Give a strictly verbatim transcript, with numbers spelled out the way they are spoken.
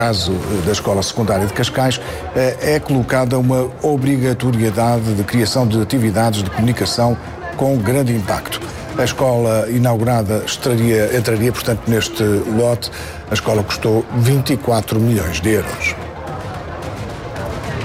caso da Escola Secundária de Cascais, é colocada uma obrigatoriedade de criação de atividades de comunicação com grande impacto. A escola inaugurada estaria, entraria, portanto, neste lote. A escola custou vinte e quatro milhões de euros.